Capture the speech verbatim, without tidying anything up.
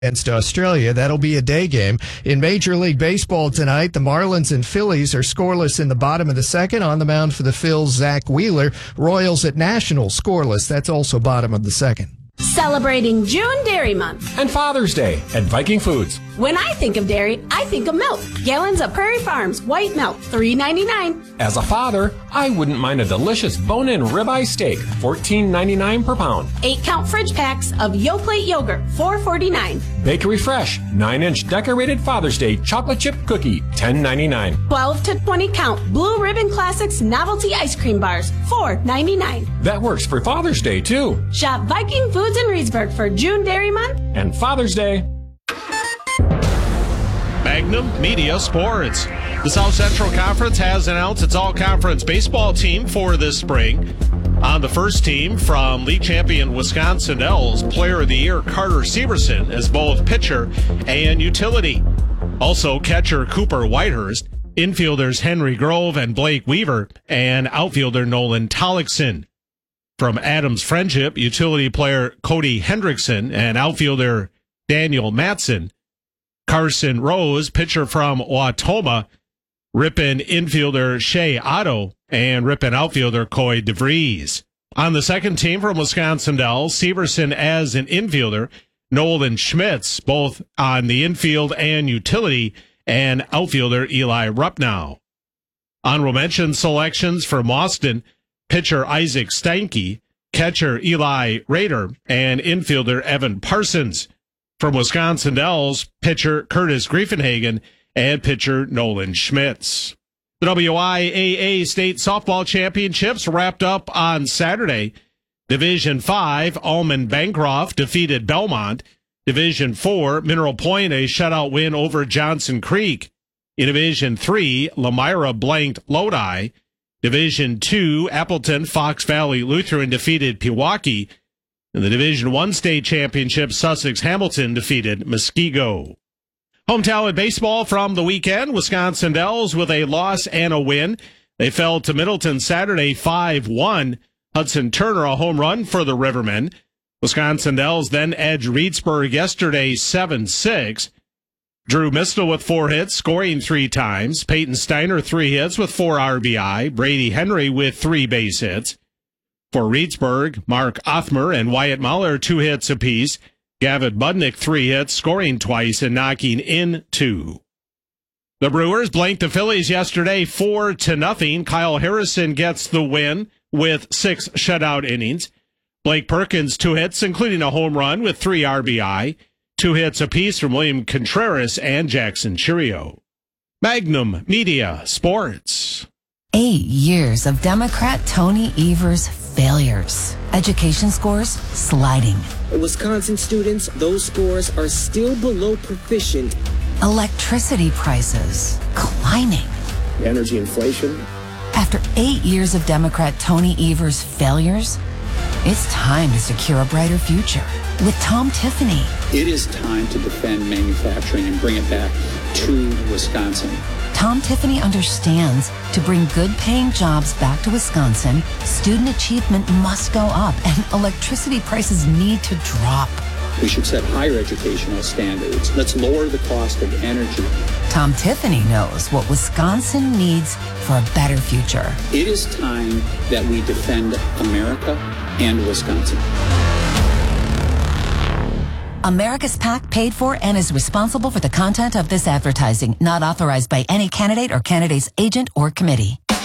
against Australia. That'll be a day game. In Major League Baseball tonight, the Marlins and Phillies are scoreless in the bottom of the second. On the mound for the Phils, Zach Wheeler. Royals at Nationals scoreless. That's also bottom of the second. Celebrating June Dairy Month and Father's Day at Viking Foods. When I think of dairy, I think of milk. Gallons of Prairie Farms white milk, three ninety-nine. As a father, I wouldn't mind a delicious bone-in ribeye steak, fourteen ninety-nine per pound. Eight count fridge packs of Yoplait yogurt, four forty-nine. Bakery Fresh, nine inch decorated Father's Day chocolate chip cookie, ten ninety-nine. twelve to twenty count Blue Ribbon Classics novelty ice cream bars, four ninety-nine. That works for Father's Day, too. Shop Viking Foods in Reedsburg for June Dairy Month and Father's Day. Magnum Media Sports. The South Central Conference has announced its all-conference baseball team for this spring. On the first team from league champion Wisconsin Dells, Player of the Year Carter Severson as both pitcher and utility. Also catcher Cooper Whitehurst, infielders Henry Grove and Blake Weaver, and outfielder Nolan Tollickson. From Adams Friendship, utility player Cody Hendrickson and outfielder Daniel Matson. Carson Rose, pitcher from Wautoma, Ripon infielder Shea Otto, and Ripon outfielder Coy DeVries. On the second team from Wisconsin Dells, Severson as an infielder, Nolan Schmitz, both on the infield and utility, and outfielder Eli Rupnow. Honorable mention selections for Mauston, pitcher Isaac Steinke, catcher Eli Rader, and infielder Evan Parsons. From Wisconsin Dells, pitcher Curtis Griefenhagen and pitcher Nolan Schmitz. The W I A A State Softball Championships wrapped up on Saturday. Division five, Almond Bancroft defeated Belmont. Division four, Mineral Point, a shutout win over Johnson Creek. In Division three, Lamira blanked Lodi. Division two, Appleton Fox Valley Lutheran defeated Pewaukee. In the Division one state championship, Sussex Hamilton defeated Muskego. Home talent baseball from the weekend, Wisconsin Dells with a loss and a win. They fell to Middleton Saturday five one. Hudson Turner a home run for the Rivermen. Wisconsin Dells then edged Reedsburg yesterday seven six. Drew Mistel with four hits, scoring three times. Peyton Steiner three hits with four R B I. Brady Henry with three base hits. For Reedsburg, Mark Othmer and Wyatt Mahler two hits apiece. Gavin Budnick three hits, scoring twice and knocking in two. The Brewers blanked the Phillies yesterday four to nothing. Kyle Harrison gets the win with six shutout innings. Blake Perkins two hits, including a home run with three R B I. Two hits apiece from William Contreras and Jackson Churio. Magnum Media Sports. Eight years of Democrat Tony Evers' failures. Education scores sliding. Wisconsin students, those scores are still below proficient. Electricity prices climbing. Energy inflation. After eight years of Democrat Tony Evers' failures, it's time to secure a brighter future with Tom Tiffany. It is time to defend manufacturing and bring it back to Wisconsin. Tom Tiffany understands to bring good-paying jobs back to Wisconsin, student achievement must go up and electricity prices need to drop. We should set higher educational standards. Let's lower the cost of energy. Tom Tiffany knows what Wisconsin needs for a better future. It is time that we defend America and Wisconsin. America's PAC paid for and is responsible for the content of this advertising, not authorized by any candidate or candidate's agent or committee.